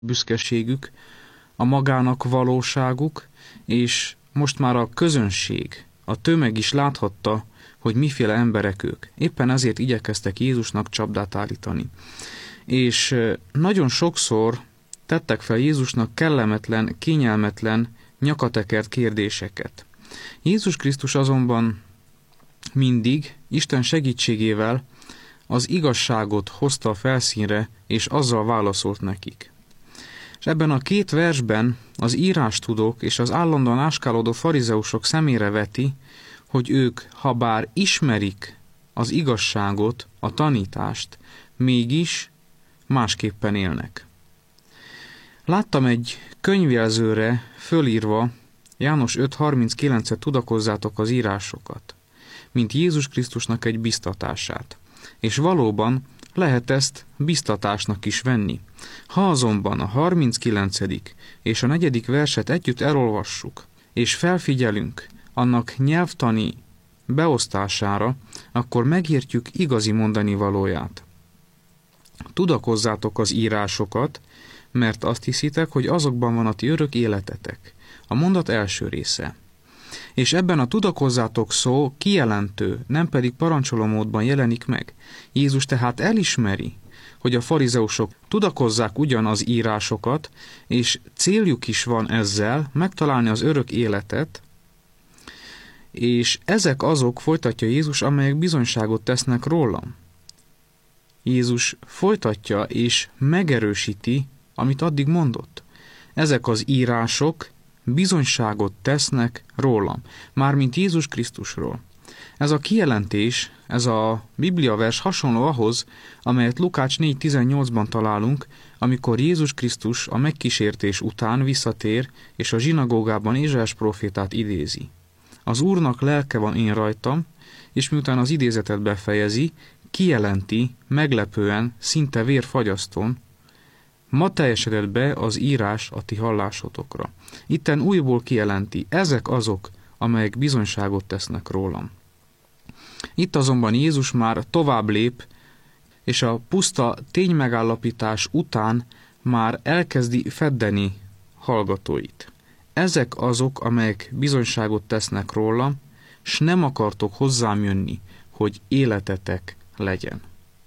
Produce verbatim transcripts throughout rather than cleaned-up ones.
büszkeségük, a magának valóságuk, és most már a közönség, a tömeg is láthatta, hogy miféle emberek ők. Éppen ezért igyekeztek Jézusnak csapdát állítani. És nagyon sokszor tettek fel Jézusnak kellemetlen, kényelmetlen, nyakatekert kérdéseket. Jézus Krisztus azonban mindig Isten segítségével az igazságot hozta a felszínre, és azzal válaszolt nekik. És ebben a két versben az írástudók és az állandóan áskálódó farizeusok szemére veti, hogy ők, ha bár ismerik az igazságot, a tanítást, mégis másképpen élnek. Láttam egy könyvjelzőre fölírva János öt harminckilencet tudakozzátok az írásokat, mint Jézus Krisztusnak egy biztatását. És valóban lehet ezt biztatásnak is venni. Ha azonban a harminckilencedik és a negyedik verset együtt elolvassuk, és felfigyelünk annak nyelvtani beosztására, akkor megértjük igazi mondani valóját. Tudakozzátok az írásokat, mert azt hiszitek, hogy azokban van a ti örök életetek. A mondat első része. És ebben a tudakozzátok szó kijelentő, nem pedig parancsoló módban jelenik meg. Jézus tehát elismeri, hogy a farizeusok tudakozzák ugyan az írásokat, és céljuk is van ezzel megtalálni az örök életet, és ezek azok, folytatja Jézus, amelyek bizonyságot tesznek rólam. Jézus folytatja és megerősíti, amit addig mondott. Ezek az írások bizonyságot tesznek rólam, mármint Jézus Krisztusról. Ez a kijelentés, ez a bibliavers hasonló ahhoz, amelyet Lukács négy tizennyolcban találunk, amikor Jézus Krisztus a megkísértés után visszatér, és a zsinagógában Ézsaiás prófétát idézi. Az Úrnak lelke van én rajtam, és miután az idézetet befejezi, kijelenti meglepően, szinte vérfagyasztón, ma teljesedett be az írás a ti hallásotokra. Itten újból kijelenti, ezek azok, amelyek bizonyságot tesznek rólam. Itt azonban Jézus már tovább lép, és a puszta ténymegállapítás után már elkezdi feddeni hallgatóit. Ezek azok, amelyek bizonyságot tesznek rólam, s nem akartok hozzám jönni, hogy életetek legyen.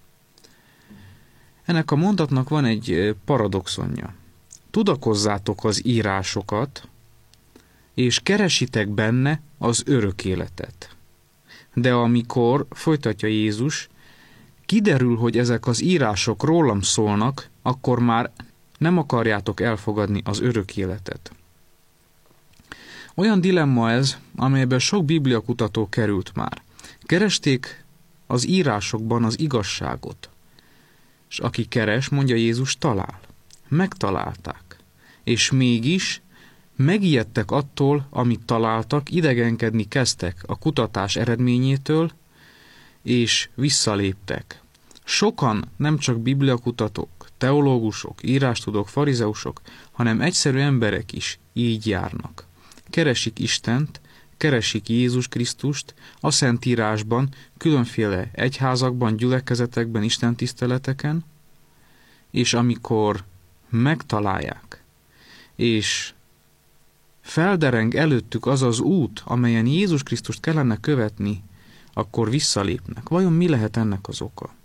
Ennek a mondatnak van egy paradoxonja. Tudakozzátok az írásokat, és keresitek benne az örök életet. De amikor, folytatja Jézus, kiderül, hogy ezek az írások rólam szólnak, akkor már nem akarjátok elfogadni az örök életet. Olyan dilemma ez, amelyben sok bibliakutató került már. Keresték az írásokban az igazságot. És aki keres, mondja Jézus, talál. Megtalálták. És mégis megijedtek attól, amit találtak, idegenkedni kezdtek a kutatás eredményétől, és visszaléptek. Sokan, nem csak bibliakutatók, teológusok, írástudók, farizeusok, hanem egyszerű emberek is így járnak. Keresik Istent, keresik Jézus Krisztust a Szentírásban, különféle egyházakban, gyülekezetekben, istentiszteleteken, és amikor megtalálják, és feldereng előttük az az út, amelyen Jézus Krisztust kellene követni, akkor visszalépnek. Vajon mi lehet ennek az oka?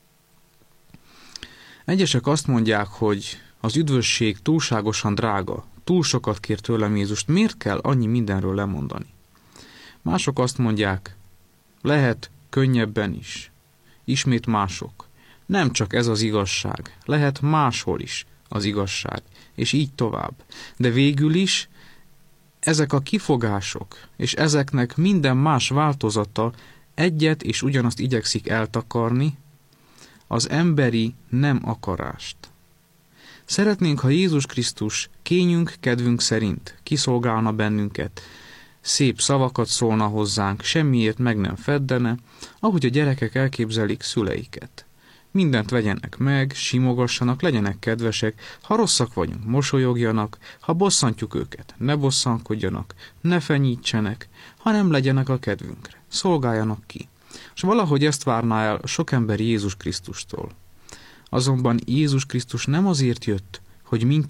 Egyesek azt mondják, hogy az üdvösség túlságosan drága, túl sokat kér tőlem Jézust, miért kell annyi mindenről lemondani? Mások azt mondják, lehet könnyebben is. Ismét mások. Nem csak ez az igazság, lehet máshol is az igazság, és így tovább. De végül is ezek a kifogások, és ezeknek minden más változata egyet és ugyanazt igyekszik eltakarni, az emberi nem akarást. Szeretnénk, ha Jézus Krisztus kényünk, kedvünk szerint kiszolgálna bennünket, szép szavakat szólna hozzánk, semmiért meg nem feddene, ahogy a gyerekek elképzelik szüleiket. Mindent vegyenek meg, simogassanak, legyenek kedvesek, ha rosszak vagyunk, mosolyogjanak, ha bosszantjuk őket, ne bosszankodjanak, ne fenyítsenek, hanem legyenek a kedvünkre, szolgáljanak ki. És valahogy ezt várná el sok ember Jézus Krisztustól. Azonban Jézus Krisztus nem azért jött, hogy minket